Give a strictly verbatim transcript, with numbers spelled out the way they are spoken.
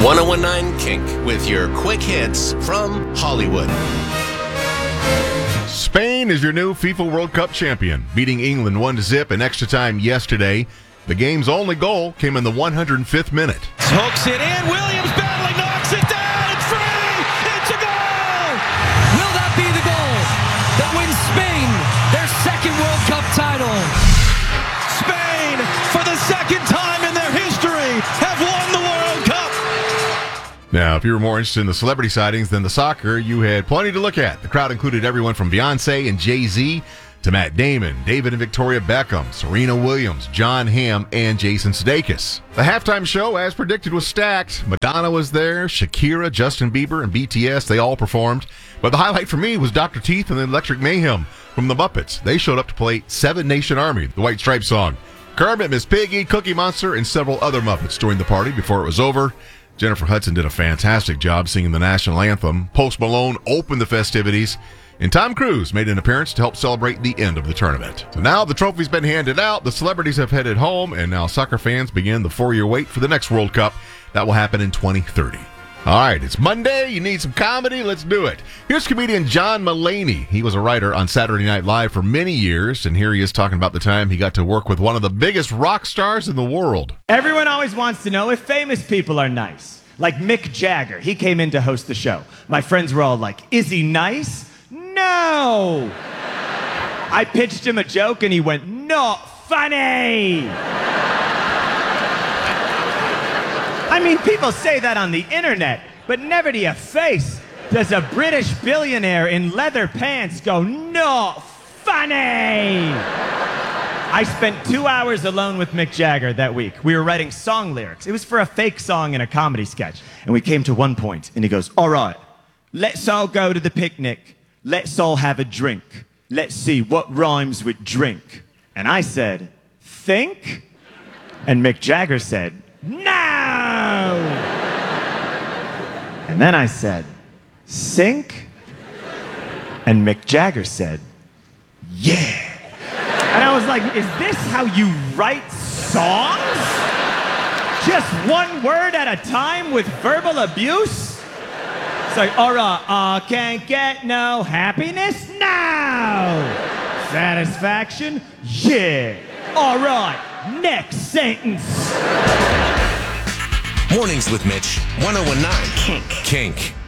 ten nineteen Kink with your quick hits from Hollywood. Spain is your new FIFA World Cup champion, beating England one to zip in extra time yesterday. The game's only goal came in the one hundred fifth minute. Hooks it in. Williams battling, knocks it down. It's free. It's a goal. Will that be the goal that wins Spain their second World Cup title? Spain, for the second time in their history, have won the World Cup. Now, if you were more interested in the celebrity sightings than the soccer, you had plenty to look at. The crowd included everyone from Beyonce and Jay-Z to Matt Damon, David and Victoria Beckham, Serena Williams, John Hamm, and Jason Sudeikis. The halftime show, as predicted, was stacked. Madonna was there, Shakira, Justin Bieber, and B T S. They all performed. But the highlight for me was Doctor Teeth and the Electric Mayhem from the Muppets. They showed up to play Seven Nation Army, the White Stripes song. Kermit, Miss Piggy, Cookie Monster, and several other Muppets joined the party before it was over. Jennifer Hudson did a fantastic job singing the national anthem. Post Malone opened the festivities. And Tom Cruise made an appearance to help celebrate the end of the tournament. So now the trophy's been handed out, the celebrities have headed home, and now soccer fans begin the four-year wait for the next World Cup. That will happen in twenty thirty. All right, it's Monday. You need some comedy? Let's do it. Here's comedian John Mulaney. He was a writer on Saturday Night Live for many years, and here he is talking about the time he got to work with one of the biggest rock stars in the world. Everyone always wants to know if famous people are nice. Like Mick Jagger. He came in to host the show. My friends were all like, is he nice? No! I pitched him a joke and he went, not funny! I mean, people say that on the internet, but never to your face does a British billionaire in leather pants go, not funny! I spent two hours alone with Mick Jagger that week. We were writing song lyrics. It was for a fake song in a comedy sketch. And we came to one point and he goes, all right, let's all go to the picnic. Let's all have a drink. Let's see what rhymes with drink. And I said, think? And Mick Jagger said, no! And then I said, sink? And Mick Jagger said, yeah. And I was like, is this how you write songs? Just one word at a time with verbal abuse? It's like, all right, I can't get no happiness now. Satisfaction? Yeah. All right, next sentence. Mornings with Mitch, ten nineteen Kink. Kink.